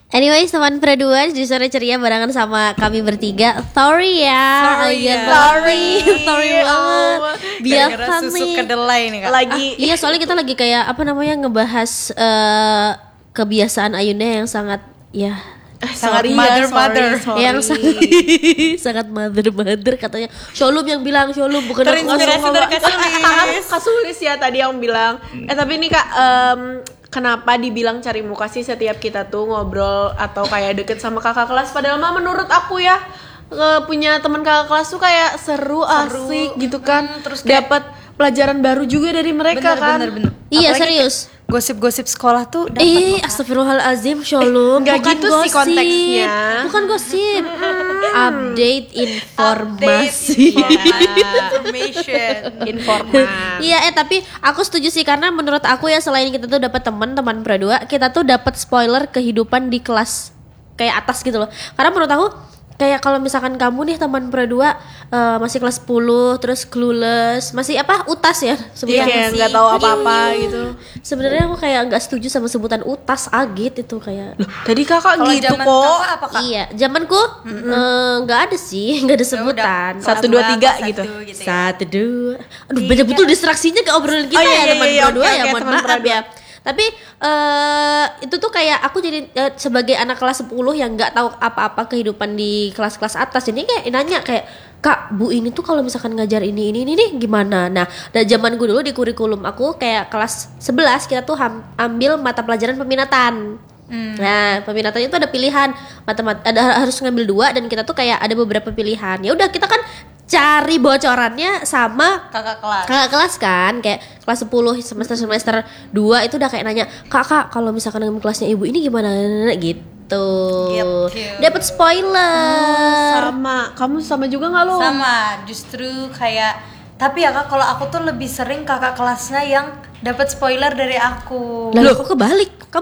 Anyways, teman Peraduan di sore ceria barengan sama kami bertiga. Sorry ya. Sorry banget. Biasa susu nih. kedelai nih Kak. Iya, soalnya kita lagi kayak ngebahas kebiasaan Ayunda yang sangat sangat mother. yang sangat mother katanya. Sholum yang bilang, Sholum bukan terinspirasi dari Kasulis ya tadi yang bilang. Tapi ini Kak, kenapa dibilang cari muka sih setiap kita tuh ngobrol atau kayak deket sama kakak kelas? Padahal mah menurut aku ya punya teman kakak kelas tuh kayak seru, asik gitu kan. Terus kayak dapat pelajaran baru juga dari mereka bener. Iya, Apalagi serius. Gosip-gosip sekolah tuh dapat. Astagfirullahalazim, Sholum. Nggak Bukan gitu sih gosip. konteksnya. Bukan gosip. Update informasi. Informasi. Iya, tapi aku setuju sih karena menurut aku ya selain kita tuh dapat teman Pradua, kita tuh dapat spoiler kehidupan di kelas kayak atas gitu loh. Karena menurut aku kayak kalau misalkan kamu nih teman Pradua masih kelas 10 terus clueless, masih UTAS ya Iya, kayak nggak tahu apa-apa gitu. Sebenarnya aku kayak nggak setuju sama sebutan UTAS agit itu kayak. Tadi kakak Kalau gitu zaman kok. kakak apa Kak? Iya, zamanku nggak ada sih, nggak ada sebutan. 1, 2, 3 gitu. Satu dua, aduh banyak betul distraksinya ke obrolan kita ya teman Pradua ya, mohon teman maaf Pradua. ya. Tapi itu tuh kayak aku jadi sebagai anak kelas 10 yang nggak tahu apa-apa kehidupan di kelas-kelas atas, jadi kayak nanya kayak, Kak, Bu ini tuh kalau misalkan ngajar ini nih gimana? Nah, dari zamanku dulu di kurikulum aku kayak kelas 11 kita tuh ambil mata pelajaran peminatan. Nah, peminatan itu ada pilihan harus ngambil 2 dan kita tuh kayak ada beberapa pilihan. Ya udah kita kan cari bocorannya sama Kakak kelas kan, kayak kelas 10 semester 2 itu udah kayak nanya, Kak kalau misalkan dengan kelasnya ibu ini gimana gitu. Dapat spoiler. Sama, kamu sama juga nggak lo? Sama, justru kayak tapi ya Kak, kalau aku tuh lebih sering kakak kelasnya yang dapat spoiler dari aku. Lalu kok kebalik?